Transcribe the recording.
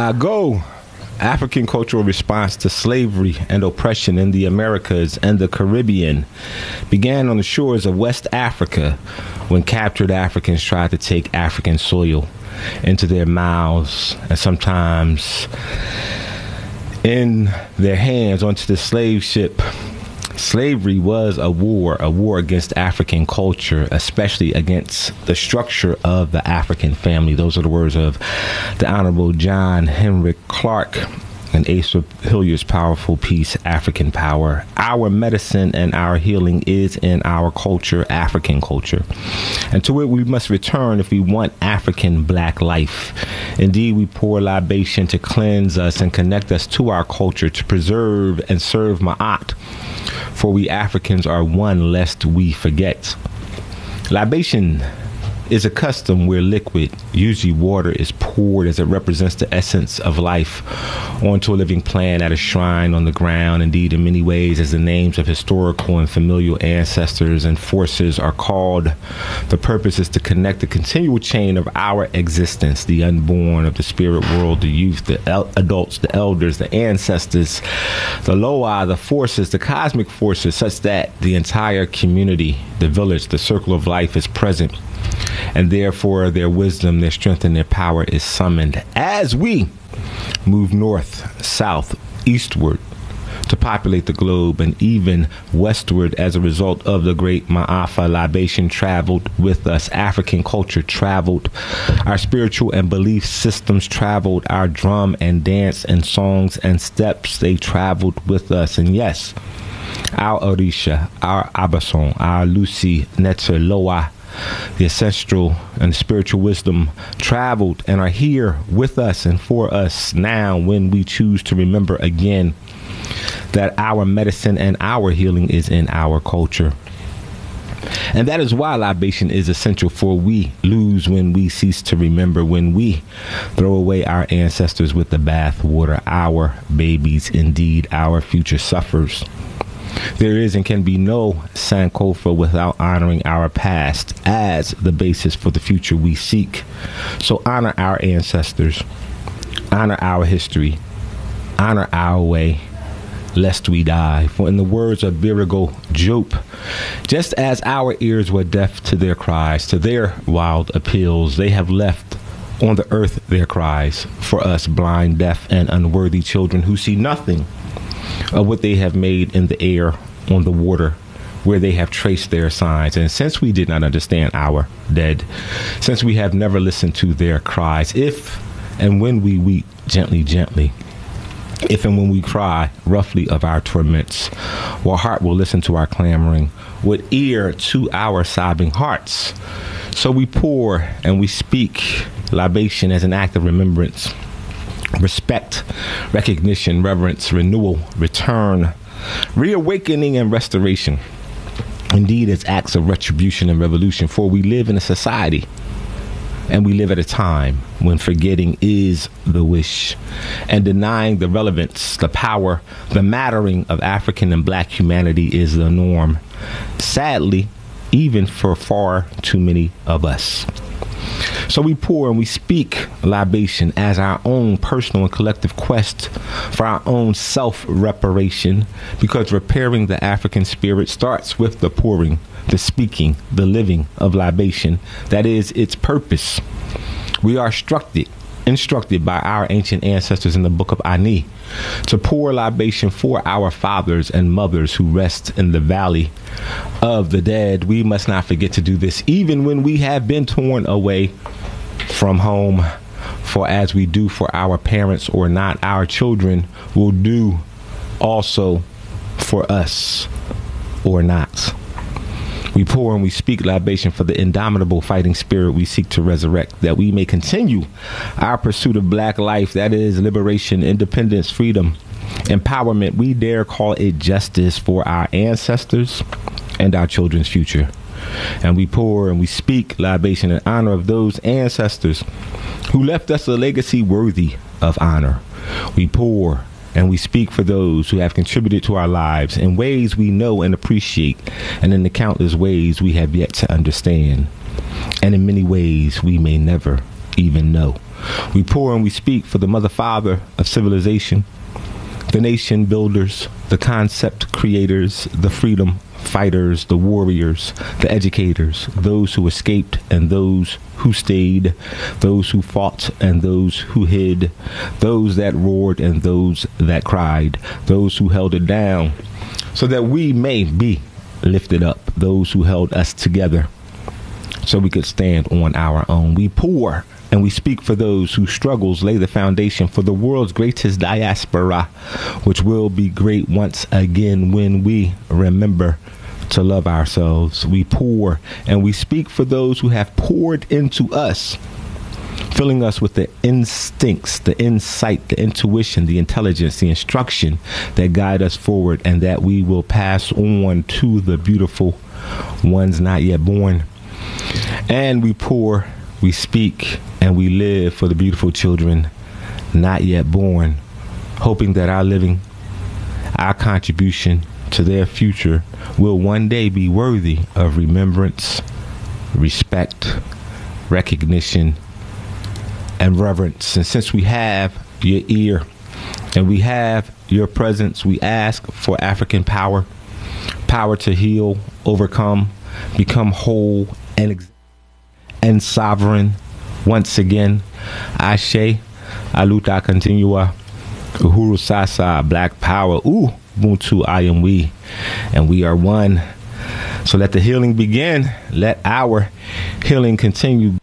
Now go. African cultural response to slavery and oppression in the Americas and the Caribbean began on the shores of West Africa when captured Africans tried to take African soil into their mouths and sometimes in their hands onto the slave ship. Slavery was a war against African culture, especially against the structure of the African family. Those are the words of the Honorable John Henrik Clarke and Asa Hilliard's powerful piece, African Power. Our medicine and our healing is in our culture, African culture. And to it we must return if we want African black life. Indeed, we pour libation to cleanse us and connect us to our culture, to preserve and serve Ma'at. For we Africans are one lest we forget. Libation is a custom where liquid, usually water, is poured as it represents the essence of life onto a living plant at a shrine on the ground. Indeed, in many ways, as the names of historical and familial ancestors and forces are called, the purpose is to connect the continual chain of our existence, the unborn of the spirit world, the youth, the adults, the elders, the ancestors, the Loa, the forces, the cosmic forces, such that the entire community, the village, the circle of life is present. And therefore, their wisdom, their strength, and their power is summoned as we move north, south, eastward to populate the globe and even westward as a result of the great Ma'afa. Libation traveled with us. African culture traveled. Our spiritual and belief systems traveled. Our drum and dance and songs and steps, they traveled with us. And yes, our Orisha, our Abason, our Lucy, Netzer, Loa, the ancestral and spiritual wisdom traveled and are here with us and for us now when we choose to remember again that our medicine and our healing is in our culture. And that is why libation is essential, for we lose when we cease to remember, when we throw away our ancestors with the bath water. Our babies, indeed, our future suffers. There is and can be no Sankofa without honoring our past as the basis for the future we seek. So honor our ancestors, honor our history, honor our way, lest we die. For in the words of Birigo Jope, just as our ears were deaf to their cries, to their wild appeals, they have left on the earth their cries for us blind, deaf, and unworthy children who see nothing of what they have made in the air, on the water, where they have traced their signs. And since we did not understand our dead, since we have never listened to their cries, if and when we weep gently, gently, if and when we cry roughly of our torments, what heart will listen to our clamoring, what ear to our sobbing hearts? So we pour and we speak libation as an act of remembrance, respect, recognition, reverence, renewal, return, reawakening, and restoration. Indeed, it's acts of retribution and revolution, for we live in a society and we live at a time when forgetting is the wish and denying the relevance, the power, the mattering of African and black humanity is the norm. Sadly, even for far too many of us. So we pour and we speak libation as our own personal and collective quest for our own self-reparation, because repairing the African spirit starts with the pouring, the speaking, the living of libation. That is its purpose. We are instructed by our ancient ancestors in the book of Ani to pour libation for our fathers and mothers who rest in the valley of the dead. We must not forget to do this even when we have been torn away from home, for as we do for our parents or not, our children will do also for us or not. We pour and we speak libation for the indomitable fighting spirit we seek to resurrect, that we may continue our pursuit of black life, that is liberation, independence, freedom, empowerment. We dare call it justice for our ancestors and our children's future. And we pour and we speak libation in honor of those ancestors who left us a legacy worthy of honor. We pour and we speak for those who have contributed to our lives in ways we know and appreciate, and in the countless ways we have yet to understand, and in many ways we may never even know. We pour and we speak for the mother father of civilization, the nation builders, the concept creators, the freedom fighters, the warriors, the educators, those who escaped and those who stayed, those who fought and those who hid, those that roared and those that cried, those who held it down so that we may be lifted up, those who held us together so we could stand on our own. We pour and we speak for those whose struggles lay the foundation for the world's greatest diaspora, which will be great once again when we remember to love ourselves. We pour and we speak for those who have poured into us, filling us with the instincts, the insight, the intuition, the intelligence, the instruction that guide us forward and that we will pass on to the beautiful ones not yet born. And we pour, we speak, and we live for the beautiful children not yet born, hoping that our living, our contribution to their future will one day be worthy of remembrance, respect, recognition, and reverence. And since we have your ear and we have your presence, we ask for African power, power to heal, overcome, become whole, and sovereign. Once again, Ashe, Aluta Continua, Uhuru Sasa, Black Power, Ubuntu, I am we, and we are one. So let the healing begin. Let our healing continue.